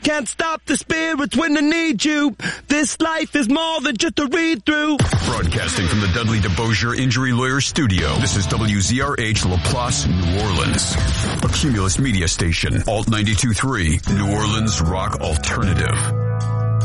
can't stop the spirits when I need you. This life is more than just a read-through. Broadcasting from the Dudley DeBosier Injury Lawyer Studio, this is WZRH LaPlace, New Orleans. A Cumulus media station, Alt 92.3, New Orleans Rock Alternative.